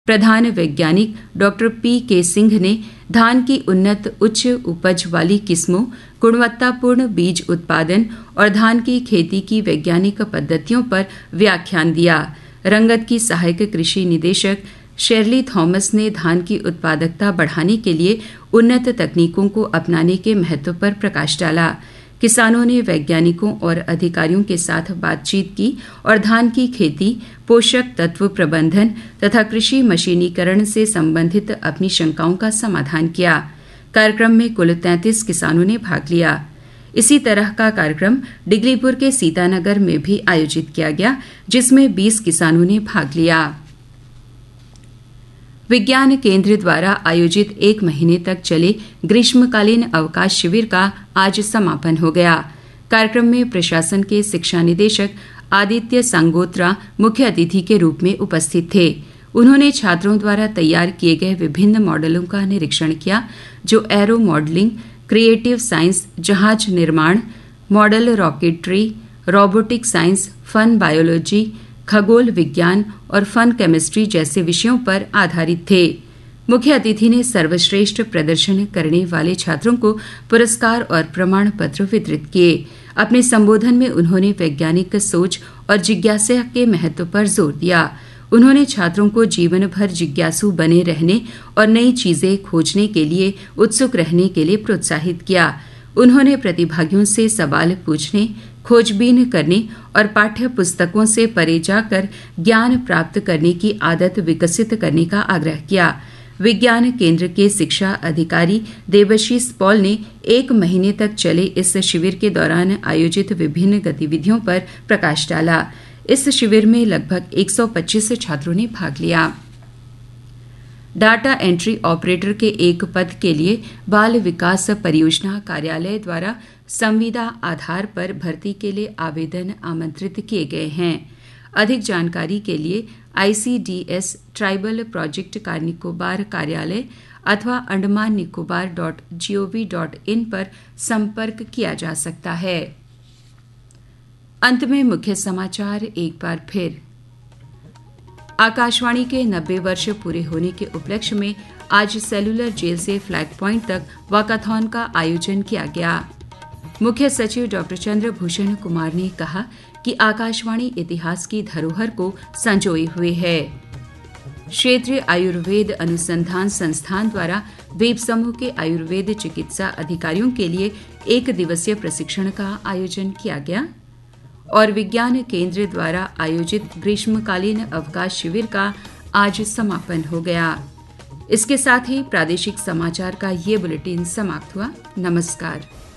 प्रधान वैज्ञानिक doctor PK. Singh ने धान की उन्नत उच्च उपज वाली किस्मों, गुणवत्तापूर्ण बीज उत्पादन और धान की खेती की वैज्ञानिक पद्धतियों पर व्याख्यान दिया। रंगत की सहायक कृषि निदेशक शेरली थॉमस ने धान की उत्पादकता बढ़ाने के लिए उन्नत तकनीकों को अपनाने के महत्व पर प्रकाश डाला। किसानों ने वैज्ञानिकों और अधिकारियों के साथ बातचीत की और धान की खेती, पोषक तत्व प्रबंधन तथा कृषि मशीनीकरण से संबंधित अपनी शंकाओं का समाधान किया। कार्यक्रम में कुल 33 किसानों ने भाग लिया। इसी तरह का कार्यक्रम डिगलीपुर के सीतानगर में भी आयोजित किया गया, जिसमें 20 किसानों ने भाग लिया। विज्ञान केंद्र द्वारा आयोजित 1 महीने तक चले ग्रीष्मकालीन अवकाश शिविर का आज समापन हो गया। कार्यक्रम में प्रशासन के शिक्षा निदेशक आदित्य सांगोत्रा मुख्य अतिथि के रूप में उपस्थित थे। उन्होंने छात्रों द्वारा तैयार किए गए विभिन्न मॉडलों का निरीक्षण किया, जो एरो मॉडलिंग, क्रिएटिव साइंस, जहाज निर्माण, model rocketry, robotic science, fun biology, खगोल विज्ञान और फन केमिस्ट्री जैसे विषयों पर आधारित थे। मुख्य अतिथि ने सर्वश्रेष्ठ प्रदर्शन करने वाले छात्रों को पुरस्कार और प्रमाण पत्र वितरित किए। अपने संबोधन में उन्होंने वैज्ञानिक सोच और जिज्ञासा के महत्व पर जोर दिया। उन्होंने छात्रों को जीवन भर जिज्ञासु बने रहने और नई चीजें खोजने के लिए उत्सुक रहने के लिए प्रोत्साहित किया। उन्होंने प्रतिभागियों से सवाल पूछने, खोजबीन करने और पाठ्य पुस्तकों से परे जाकर ज्ञान प्राप्त करने की आदत विकसित करने का आग्रह किया। विज्ञान केंद्र के शिक्षा अधिकारी देवशीष पॉल ने 1 महीने तक चले इस शिविर के दौरान आयोजित विभिन्न गतिविधियों पर प्रकाश डाला। इस शिविर में लगभग 125 छात्रों ने भाग लिया। डाटा एंट्री ऑपरेटर के एक पद के लिए बाल विकास परियोजना कार्यालय द्वारा संविदा आधार पर भर्ती के लिए आवेदन आमंत्रित किए गए हैं। अधिक जानकारी के लिए ICDS ट्राइबल प्रोजेक्ट निकोबार कार्यालय अथवा andamannicobar.gov.in पर संपर्क किया जा सकता है। अंत में मुख्य समाचार एक बार फिर। आकाशवाणी के 90 वर्ष पूरे होने के उपलक्ष्य में आज सेलुलर जेल से फ्लैग पॉइंट तक वॉकाथॉन का आयोजन किया गया। मुख्य सचिव डॉक्टर चंद्रभूषण कुमार ने कहा कि आकाशवाणी इतिहास की धरोहर को संजोए हुए है। क्षेत्रीय आयुर्वेद अनुसंधान संस्थान द्वारा द्वीप समूह के आयुर्वेद चिकित्सा अधिकारियों के लिए 1 दिवसीय प्रशिक्षण का आयोजन किया गया और विज्ञान केंद्र द्वारा आयोजित ग्रीष्मकालीन अवकाश शिविर का आज समापन हो गया। इसके साथ ही प्रादेशिक समाचार का ये बुलेटिन समाप्त हुआ। नमस्कार।